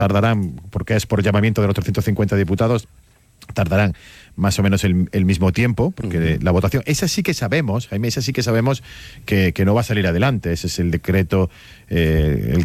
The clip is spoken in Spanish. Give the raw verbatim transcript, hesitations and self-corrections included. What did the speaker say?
tardarán, porque es por llamamiento de los trescientos cincuenta diputados, tardarán más o menos el, el mismo tiempo, porque uh-huh. la votación, esa sí que sabemos, Jaime, esa sí que sabemos que, que no va a salir adelante. Ese es el decreto, eh, el